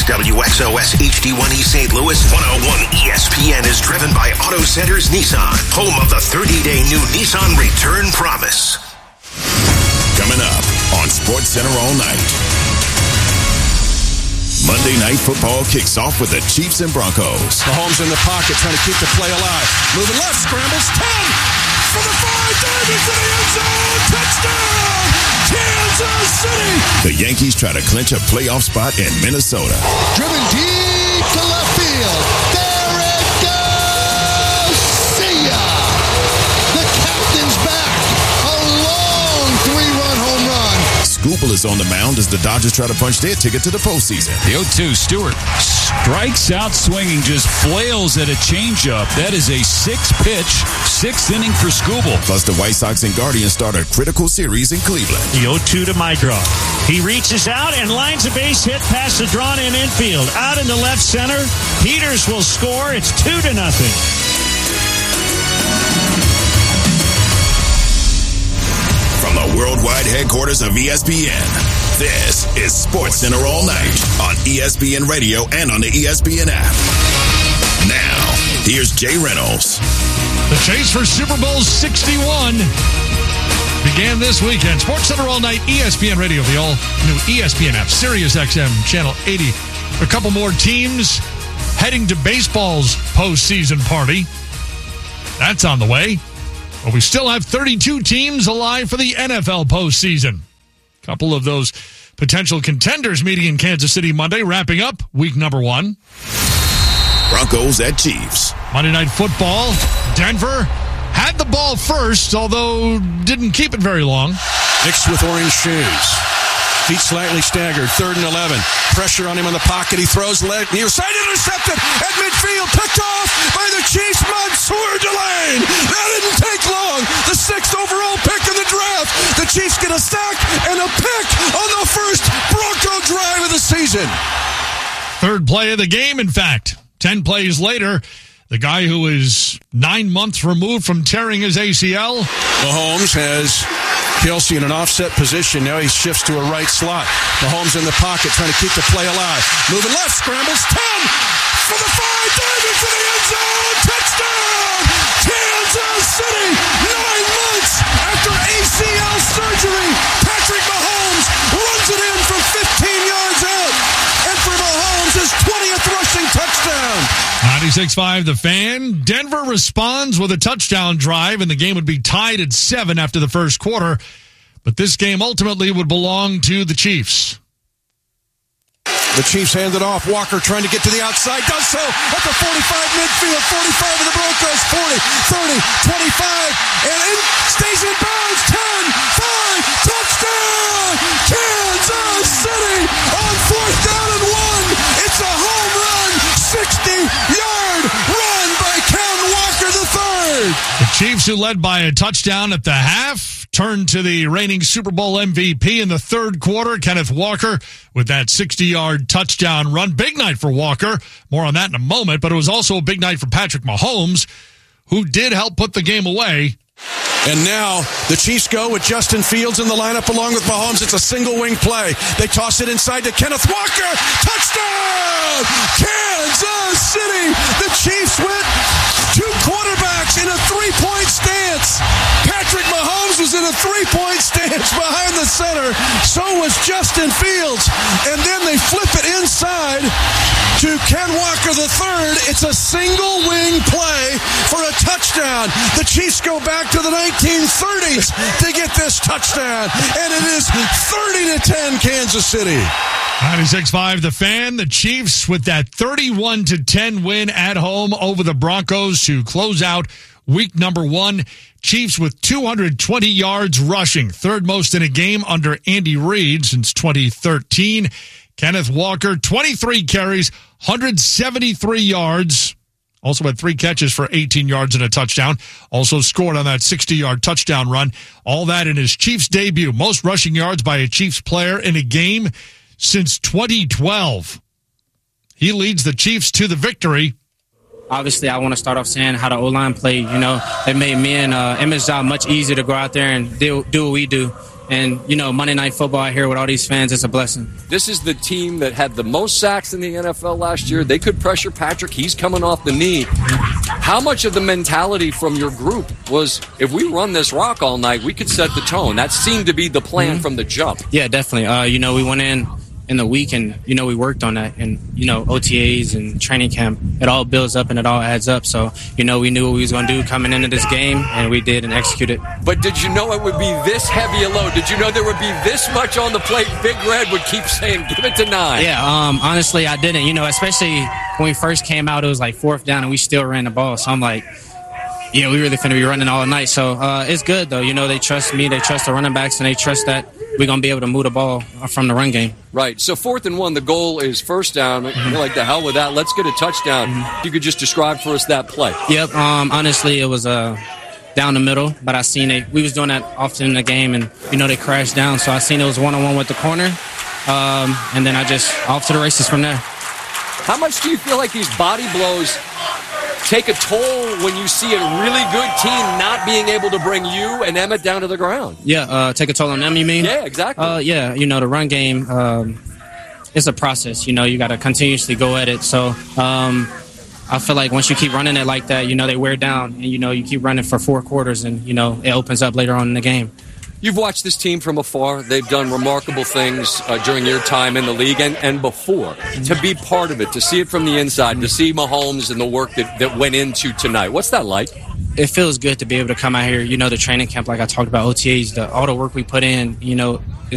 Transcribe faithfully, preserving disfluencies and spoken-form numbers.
W X O S H D one E Saint Louis one oh one E S P N is driven by Auto Centers Nissan, home of the thirty-day new Nissan Return Promise. Coming up on Sports Center all night. Monday Night Football kicks off with the Chiefs and Broncos. Mahomes in the pocket trying to keep the play alive. Moving left, scrambles, ten for the five, diving for the end zone, touchdown, Kansas City! The Yankees try to clinch a playoff spot in Minnesota. Driven deep to left field. There it goes! See ya! The captain's back. A long three-run home run. Scoople is on the mound as the Dodgers try to punch their ticket to the postseason. The oh two, Stewart strikes out swinging, just flails at a changeup. That is a six-pitch, sixth inning for Scoople. Plus, the White Sox and Guardians start a critical series in Cleveland. The oh two to Mydra. He reaches out and lines a base hit past the drawn-in infield. Out in the left center, Peters will score. It's two to nothing. From the worldwide headquarters of E S P N, this is Sports Center all night on E S P N Radio and on the E S P N app. Now, here's Jay Reynolds. The chase for Super Bowl sixty-one began this weekend. Sports Center all night, E S P N Radio, the all-new E S P N app, Sirius X M, Channel eighty. A couple more teams heading to baseball's postseason party. That's on the way. But we still have thirty-two teams alive for the N F L postseason. A couple of those potential contenders meeting in Kansas City Monday, wrapping up week number one. Broncos at Chiefs. Monday Night Football. Denver had the ball first, although didn't keep it very long. Mixed with orange shoes. Feet slightly staggered. Third and eleven. Pressure on him in the pocket. He throws leg near side, intercepted at midfield. Picked off by the Chiefs. Mansour Delane. That didn't take long. The sixth overall pick in the draft. The Chiefs get a sack and a pick on the first Bronco drive of the season. Third play of the game, in fact. Ten plays later, the guy who is nine months removed from tearing his A C L. Mahomes has Kelsey in an offset position. Now he shifts to a right slot. Mahomes in the pocket trying to keep the play alive. Moving left, scrambles, ten for the five, diving for the end zone, touchdown! Kansas City, nine months after A C L surgery, Patrick Mahomes runs it in from fifteen yards out. And for Mahomes, his twentieth rushing touchdown. ninety-six point five The Fan. Denver responds with a touchdown drive, and the game would be tied at seven after the first quarter. But this game ultimately would belong to the Chiefs. The Chiefs hand it off. Walker trying to get to the outside. Does so at the forty-five midfield. forty-five of the Broncos. forty, thirty, twenty-five. And in, stays in bounds. ten, five, touchdown! Kansas City on fourth down and one. It's a home run. sixty-yard run by Ken Walker the third. The Chiefs, who led by a touchdown at the half, turned to the reigning Super Bowl M V P in the third quarter, Kenneth Walker, with that sixty-yard touchdown run. Big night for Walker. More on that in a moment, but it was also a big night for Patrick Mahomes, who did help put the game away. And now the Chiefs go with Justin Fields in the lineup along with Mahomes. It's a single wing play. They toss it inside to Kenneth Walker. Touchdown! Kansas City! The Chiefs went two quarterbacks in a three-point stance. Patrick Mahomes was in a three-point stance behind the center. So was Justin Fields. And then they flip it inside to Ken Walker the third. It's a single wing play for a touchdown. The Chiefs go back to the nineteen thirties to get this touchdown. And it is thirty to ten Kansas City. ninety-six point five The Fan. The Chiefs with that thirty-one to ten win at home over the Broncos to close out week number one. Chiefs with two hundred twenty yards rushing, third most in a game under Andy Reid since twenty thirteen. Kenneth Walker, twenty-three carries, one hundred seventy-three yards. Also had three catches for eighteen yards and a touchdown. Also scored on that sixty-yard touchdown run. All that in his Chiefs debut. Most rushing yards by a Chiefs player in a game since twenty twelve. He leads the Chiefs to the victory. Obviously, I want to start off saying how the O-line played. You know, it made me and uh, Emmett's job much easier to go out there and do, do what we do. And, you know, Monday Night Football out here with all these fans, it's a blessing. This is the team that had the most sacks in the N F L last year. They could pressure Patrick. He's coming off the knee. How much of the mentality from your group was, if we run this rock all night, we could set the tone? That seemed to be the plan mm-hmm. from the jump. Yeah, definitely. Uh, you know, we went in in the week and, you know, we worked on that. And, you know, O T As and training camp, it all builds up and it all adds up. So, you know, we knew what we was going to do coming into this game, and we did and executed. But did you know it would be this heavy a load? Did you know there would be this much on the plate? Big Red would keep saying, give it to nine. Yeah, um, honestly, I didn't. You know, especially when we first came out, it was like fourth down and we still ran the ball. So I'm like, yeah, we really finna be running all night. So uh, it's good, though. You know, they trust me, they trust the running backs, and they trust that we're going to be able to move the ball from the run game. Right. So fourth and one, the goal is first down. Mm-hmm. You're like, the hell with that. Let's get a touchdown. Mm-hmm. If you could just describe for us that play. Yep. Um, honestly, it was uh, down the middle, but I seen it. We was doing that often in the game, and, you know, they crashed down. So I seen it was one-on-one with the corner, um, and then I just off to the races from there. How much do you feel like these body blows take a toll when you see a really good team not being able to bring you and Emmett down to the ground? Yeah, uh, take a toll on them, you mean? Yeah, exactly. Uh, yeah, you know, the run game, um, it's a process. You know, you got to continuously go at it. So um, I feel like once you keep running it like that, you know, they wear down. And, you know, you keep running for four quarters and, you know, it opens up later on in the game. You've watched this team from afar. They've done remarkable things uh, during your time in the league and, and before. To be part of it, to see it from the inside, to see Mahomes and the work that, that went into tonight. What's that like? It feels good to be able to come out here. You know, the training camp, like I talked about, O T As, the, all the work we put in, you know,